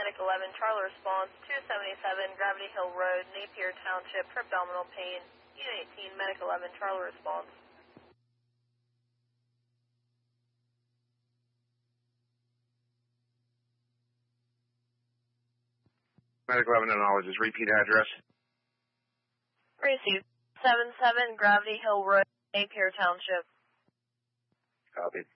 Medic 11, Charlie response, 277 Gravity Hill Road, Napier Township, for abdominal pain. Unit 18, Medic 11, Charlie response. Medic 11 acknowledges. Repeat address. Received. 77 Gravity Hill Road, Napier Township. Copy.